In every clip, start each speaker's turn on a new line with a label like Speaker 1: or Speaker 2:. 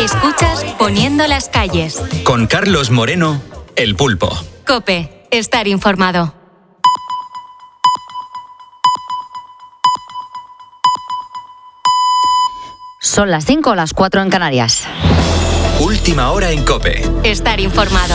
Speaker 1: Escuchas Poniendo las calles.
Speaker 2: Con Carlos Moreno, El Pulpo.
Speaker 1: COPE. Estar informado.
Speaker 3: Son las 5, las 4 en Canarias.
Speaker 2: Última hora en COPE.
Speaker 1: Estar informado.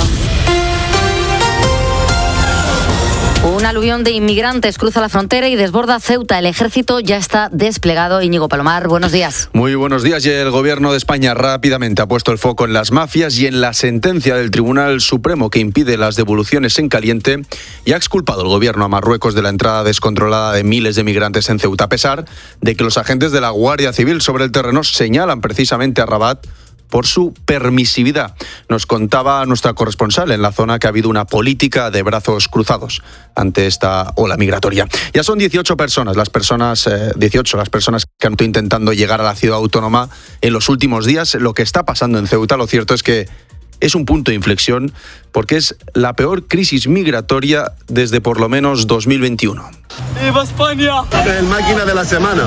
Speaker 3: Un aluvión de inmigrantes cruza la frontera y desborda Ceuta. El ejército ya está desplegado. Íñigo Palomar, buenos días.
Speaker 4: Muy buenos días. Y el gobierno de España rápidamente ha puesto el foco en las mafias y en la sentencia del Tribunal Supremo que impide las devoluciones en caliente y ha exculpado el gobierno a Marruecos de la entrada descontrolada de miles de migrantes en Ceuta, a pesar de que los agentes de la Guardia Civil sobre el terreno señalan precisamente a Rabat por su permisividad. Nos contaba nuestra corresponsal en la zona que ha habido una política de brazos cruzados ante esta ola migratoria. Ya son 18 las personas que han estado intentando llegar a la ciudad autónoma en los últimos días. Lo que está pasando en Ceuta, lo cierto es que es un punto de inflexión porque es la peor crisis migratoria desde por lo menos 2021.
Speaker 5: ¡Viva España!
Speaker 6: El máquina de la semana.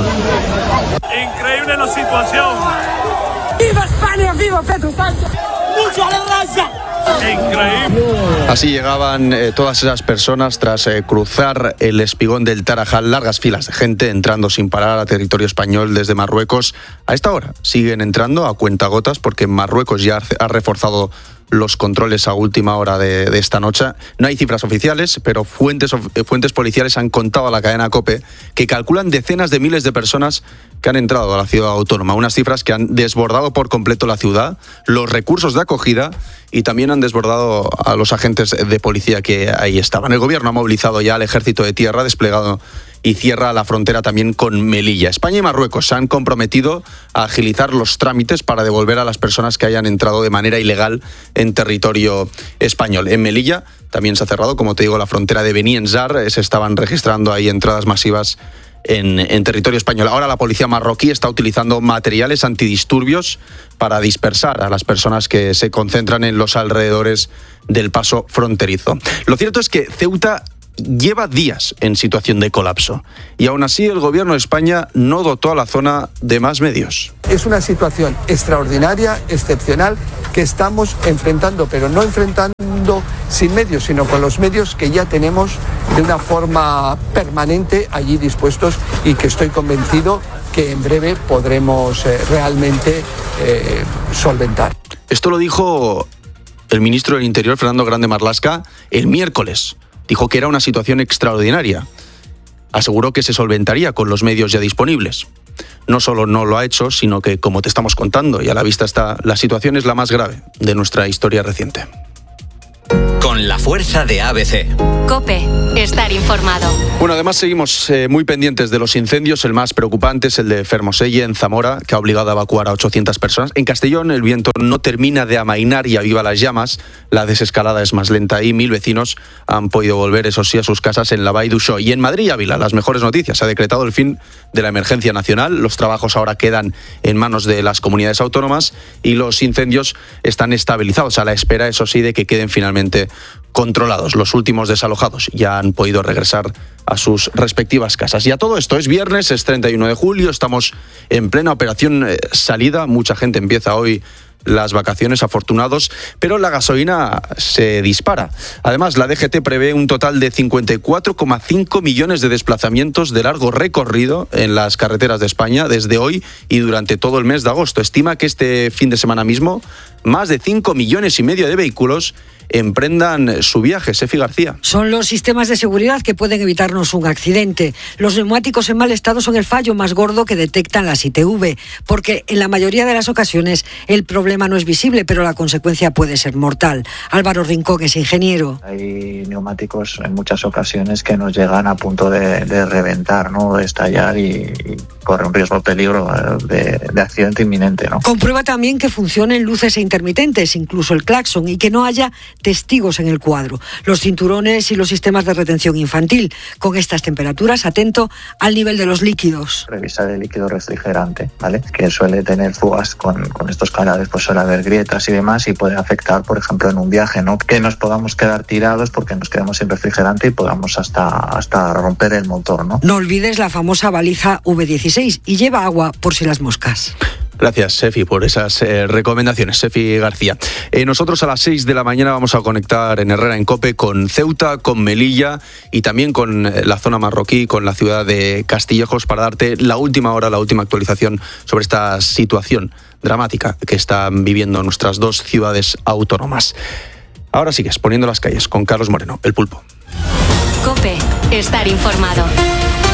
Speaker 5: Increíble la situación.
Speaker 7: ¡Viva España! ¡Viva Pedro Sánchez! ¡Mucho a la raza!
Speaker 5: Increíble.
Speaker 4: Así llegaban todas esas personas tras cruzar el espigón del Tarajal, largas filas de gente entrando sin parar a territorio español desde Marruecos. A esta hora siguen entrando a cuentagotas porque Marruecos ya ha reforzado los controles a última hora de esta noche. No hay cifras oficiales, pero fuentes policiales han contado a la cadena COPE que calculan decenas de miles de personas que han entrado a la ciudad autónoma. Unas cifras que han desbordado por completo la ciudad, los recursos de acogida y también han desbordado a los agentes de policía que ahí estaban. El gobierno ha movilizado ya al ejército de tierra desplegado y cierra la frontera también con Melilla. España y Marruecos se han comprometido a agilizar los trámites para devolver a las personas que hayan entrado de manera ilegal en territorio español. En Melilla también se ha cerrado, como te digo, la frontera de Beni Enzar. Se estaban registrando ahí entradas masivas en territorio español. Ahora la policía marroquí está utilizando materiales antidisturbios para dispersar a las personas que se concentran en los alrededores del paso fronterizo. Lo cierto es que Ceuta lleva días en situación de colapso y aún así el gobierno de España no dotó a la zona de más medios.
Speaker 8: Es una situación extraordinaria, excepcional, que estamos enfrentando, pero no enfrentando sin medios, sino con los medios que ya tenemos de una forma permanente allí dispuestos y que estoy convencido que en breve podremos realmente solventar.
Speaker 4: Esto lo dijo el ministro del Interior, Fernando Grande Marlaska, el miércoles. Dijo que era una situación extraordinaria. Aseguró que se solventaría con los medios ya disponibles. No solo no lo ha hecho, sino que, como te estamos contando, y a la vista está, la situación es la más grave de nuestra historia reciente.
Speaker 2: Con la fuerza de ABC.
Speaker 1: COPE. Estar informado.
Speaker 4: Bueno, además seguimos muy pendientes de los incendios. El más preocupante es el de Fermoselle, en Zamora, que ha obligado a evacuar a 800 personas. En Castellón, el viento no termina de amainar y aviva las llamas. La desescalada es más lenta y 1000 vecinos han podido volver, eso sí, a sus casas en la Vall d'Uixó. Y en Madrid y Ávila, las mejores noticias. Se ha decretado el fin de la emergencia nacional. Los trabajos ahora quedan en manos de las comunidades autónomas y los incendios están estabilizados, a la espera, eso sí, de que queden finalmente controlados. Los últimos desalojados ya han podido regresar a sus respectivas casas. Y a todo esto es viernes, es 31 de julio, estamos en plena operación salida. Mucha gente empieza hoy las vacaciones, afortunados, pero la gasolina se dispara. Además, la DGT prevé un total de 54,5 millones de desplazamientos de largo recorrido en las carreteras de España desde hoy y durante todo el mes de agosto. Estima que este fin de semana mismo más de 5,5 millones de vehículos emprendan su viaje. Sefi García.
Speaker 9: Son los sistemas de seguridad que pueden evitarnos un accidente. Los neumáticos en mal estado son el fallo más gordo que detectan las ITV, porque en la mayoría de las ocasiones el problema no es visible, pero la consecuencia puede ser mortal. Álvaro Rincón es ingeniero.
Speaker 10: Hay neumáticos en muchas ocasiones que nos llegan a punto de reventar, ¿no? De estallar y corre un riesgo, peligro de accidente inminente, ¿no?
Speaker 9: Comprueba también que funcionen luces e intermitentes, incluso el claxon, y que no haya testigos en el cuadro. Los cinturones y los sistemas de retención infantil. Con estas temperaturas, atento al nivel de los líquidos.
Speaker 10: Revisar el líquido refrigerante, ¿vale? Que suele tener fugas con estos canales, pues suele haber grietas y demás y puede afectar, por ejemplo, en un viaje, ¿no? Que nos podamos quedar tirados porque nos quedamos sin refrigerante y podamos hasta romper el motor, ¿no?
Speaker 9: No olvides la famosa baliza V16 y lleva agua por si las moscas.
Speaker 4: Gracias, Sefi, por esas recomendaciones. Sefi García. Nosotros a las 6 de la mañana vamos a conectar en Herrera en COPE con Ceuta, con Melilla y también con la zona marroquí, con la ciudad de Castillejos, para darte la última hora, la última actualización sobre esta situación dramática que están viviendo nuestras dos ciudades autónomas. Ahora sigues poniendo las calles con Carlos Moreno, el Pulpo.
Speaker 1: COPE, estar informado.